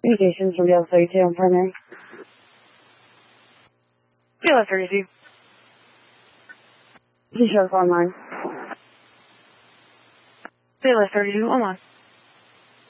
Communications from Dallas 32 on primary. DLS 32. Please show us online. DLS 32 online.